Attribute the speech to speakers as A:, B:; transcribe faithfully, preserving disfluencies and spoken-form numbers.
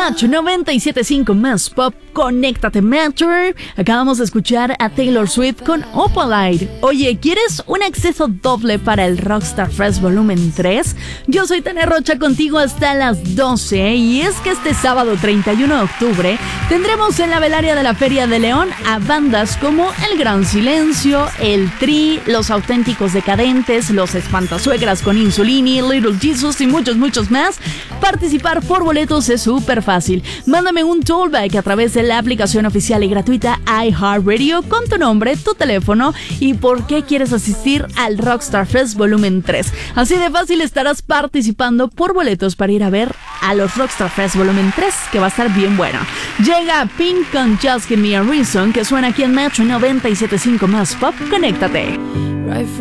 A: Match noventa y siete punto cinco más pop, conéctate Metro. Acabamos de escuchar a Taylor Swift con Opalite. Oye, ¿quieres un acceso doble para el Rockstar Fest Volumen tres? Yo soy Tania Rocha contigo hasta las doce y es que este sábado treinta y uno de octubre tendremos en la velaria de la Feria de León a bandas como El Gran Silencio, El Tri, Los Auténticos Decadentes, Los Espantasuegras con Insulini, Little Jesus y muchos, muchos más. Participar por boletos es súper fácil. Mándame un tollback a través de la aplicación oficial y gratuita iHeartRadio con tu nombre, tu teléfono y por qué quieres asistir al Rockstar Fest Volumen tres. Así de fácil estarás participando por boletos para ir a ver a los Rockstar Fest Volumen tres, que va a estar bien bueno. Llega Pink con Just Give Me a Reason, que suena aquí en Metro noventa y siete punto cinco más pop. Conéctate.